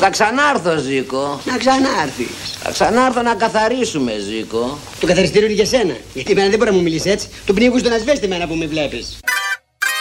Θα ξανάρθω, Ζήκο. Να ξανάρθεις. Θα ξανάρθω να καθαρίσουμε, Ζήκο. Το καθαριστήριο είναι για σένα. Γιατί εμένα δεν μπορεί να μου μιλήσει έτσι. Του πνίγου στον ασβέστη εμένα που με βλέπεις.